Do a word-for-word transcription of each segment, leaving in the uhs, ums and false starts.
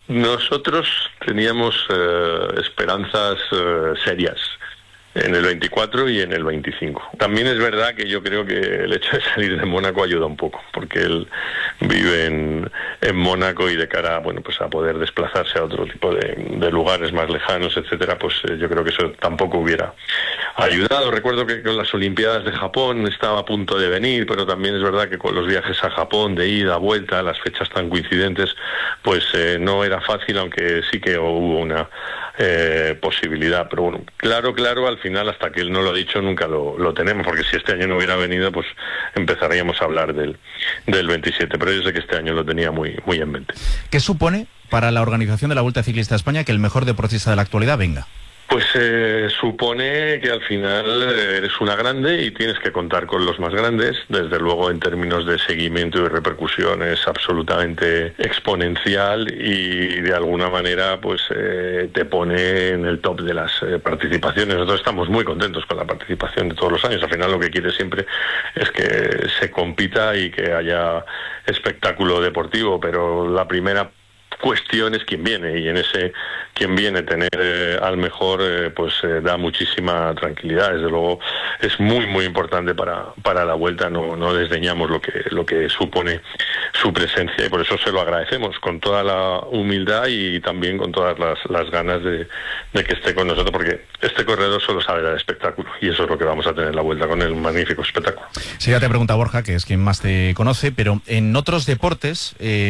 Nosotros teníamos eh, esperanzas eh, serias en el veinticuatro y en el veinticinco. También es verdad que yo creo que el hecho de salir de Mónaco ayuda un poco, porque él vive en, en Mónaco y de cara, bueno, pues a poder desplazarse a otro tipo de, de lugares más lejanos, etcétera, pues eh, yo creo que eso tampoco hubiera ayudado. Recuerdo que con las Olimpiadas de Japón estaba a punto de venir, pero también es verdad que con los viajes a Japón de ida, vuelta, las fechas tan coincidentes, pues eh, no era fácil, aunque sí que hubo una eh, posibilidad. Pero bueno, claro, claro, al final, hasta que él no lo ha dicho, nunca lo, lo tenemos, porque si este año no hubiera venido, pues empezaríamos a hablar del, del veintisiete, pero yo sé que este año lo tenía muy, muy en mente. ¿Qué supone para la organización de la Vuelta Ciclista a España que el mejor deportista de la actualidad venga? Pues eh, supone que al final eres una grande y tienes que contar con los más grandes. Desde luego, en términos de seguimiento y repercusión es absolutamente exponencial y de alguna manera pues eh, te pone en el top de las eh, participaciones. Nosotros estamos muy contentos con la participación de todos los años. Al final lo que quiere siempre es que se compita y que haya espectáculo deportivo, pero la primera cuestión es quién viene, y en ese quien viene tener eh, al mejor eh, pues eh, da muchísima tranquilidad. Desde luego es muy muy importante para para la Vuelta. No no desdeñamos lo que lo que supone su presencia, y por eso se lo agradecemos con toda la humildad y también con todas las, las ganas de, de que esté con nosotros, porque este corredor solo sabe dar espectáculo, y eso es lo que vamos a tener en la Vuelta, con el magnífico espectáculo. Sí, ya te pregunta Borja, que es quien más te conoce, pero en otros deportes eh,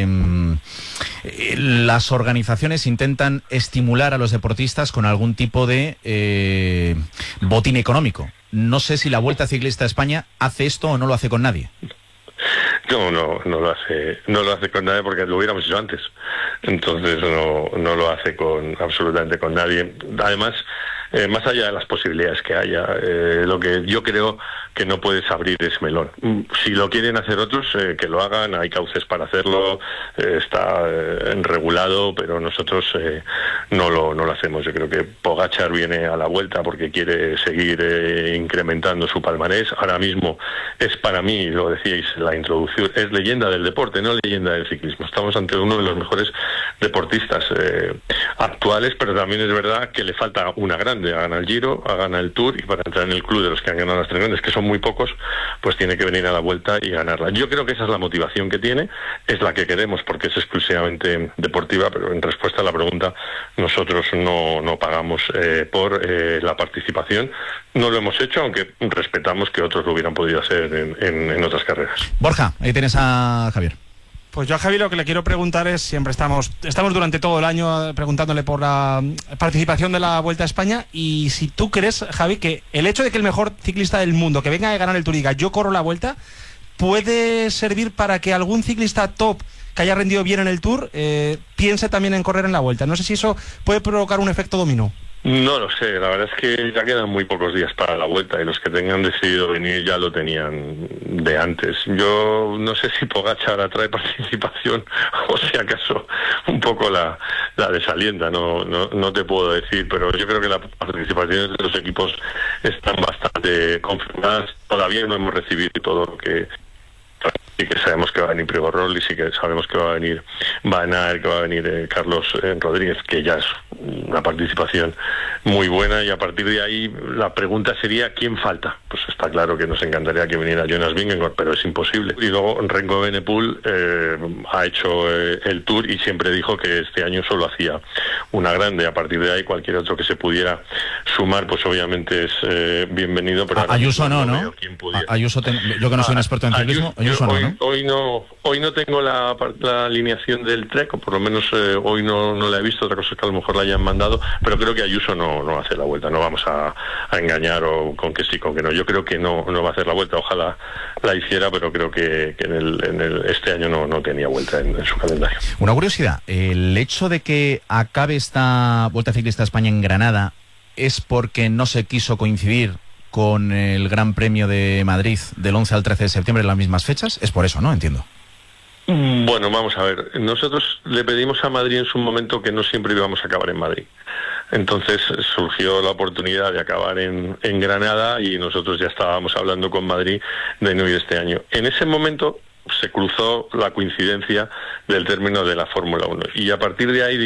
las organizaciones intentan estimular a los deportistas con algún tipo de eh, botín económico. No sé si la Vuelta Ciclista a España hace esto o no lo hace con nadie. No, no, no lo hace, no lo hace con nadie, porque lo hubiéramos hecho antes. Entonces no, no lo hace con absolutamente con nadie. Además, eh, más allá de las posibilidades que haya, eh, lo que yo creo que no puedes abrir es melón. Si lo quieren hacer otros, eh, que lo hagan, hay cauces para hacerlo, eh, está eh, regulado, pero nosotros eh, no lo no lo hacemos. Yo creo que Pogačar viene a la Vuelta porque quiere seguir eh, incrementando su palmarés. Ahora mismo es, para mí, lo decíais, la introducción, es leyenda del deporte, no leyenda del ciclismo. Estamos ante uno de los mejores deportistas eh, actuales, pero también es verdad que le falta una grande. Ha ganado el Giro, ha ganado el Tour, y para entrar en el club de los que han ganado las tres grandes, que son muy pocos, pues tiene que venir a la Vuelta y ganarla. Yo creo que esa es la motivación que tiene, es la que queremos, porque es exclusivamente deportiva, pero en respuesta a la pregunta, nosotros no, no pagamos eh, por eh, la participación. No lo hemos hecho, aunque respetamos que otros lo hubieran podido hacer en, en, en otras carreras. Borja, ahí tienes a Javier. Pues yo a Javi lo que le quiero preguntar es, siempre estamos estamos durante todo el año preguntándole por la participación de la Vuelta a España, y si tú crees, Javi, que el hecho de que el mejor ciclista del mundo que venga a ganar el Tour y diga yo corro la Vuelta, puede servir para que algún ciclista top que haya rendido bien en el Tour eh, piense también en correr en la Vuelta. No sé si eso puede provocar un efecto dominó. No lo sé, la verdad es que ya quedan muy pocos días para la Vuelta, y los que tengan decidido venir ya lo tenían de antes. Yo no sé si Pogačar atrae participación o si acaso un poco la, la desalienta, no, no, no te puedo decir, pero yo creo que las participaciones de los equipos están bastante confirmadas. Todavía no hemos recibido todo lo que... Sí que sabemos que va a venir Primož Roglič, sí que sabemos que va a venir Van Aert, que va a venir eh, Carlos eh, Rodríguez, que ya es una participación muy buena, y a partir de ahí la pregunta sería ¿quién falta? Pues está claro que nos encantaría que viniera Jonas Vingegaard, pero es imposible. Y luego Remco Evenepoel eh, ha hecho eh, el Tour y siempre dijo que este año solo hacía una grande. A partir de ahí cualquier otro que se pudiera sumar pues obviamente es eh, bienvenido, pero a, Ayuso no, ¿no? ¿no? Ayuso ten, yo que no soy un experto en ciclismo, Ayuso, Ayuso no, hoy, ¿no? Hoy no, hoy no tengo la, la alineación del Trek, o por lo menos eh, hoy no, no la he visto. Otra cosa es que a lo mejor la hayan mandado, pero creo que Ayuso no, no hace la Vuelta. No vamos a, a engañar o con que sí, con que no. Yo creo que no, no va a hacer la Vuelta. Ojalá la hiciera, pero creo que, que en, el, en el, este año no, no tenía Vuelta en, en su calendario. Una curiosidad, el hecho de que acabe esta Vuelta Ciclista a España en Granada es porque no se quiso coincidir con el Gran Premio de Madrid del once al trece de septiembre en las mismas fechas. Es por eso, ¿no? Entiendo. Bueno, vamos a ver. Nosotros le pedimos a Madrid en su momento que no siempre íbamos a acabar en Madrid. Entonces surgió la oportunidad de acabar en, en Granada, y nosotros ya estábamos hablando con Madrid de no ir este año. En ese momento se cruzó la coincidencia del término de la Fórmula uno, y a partir de ahí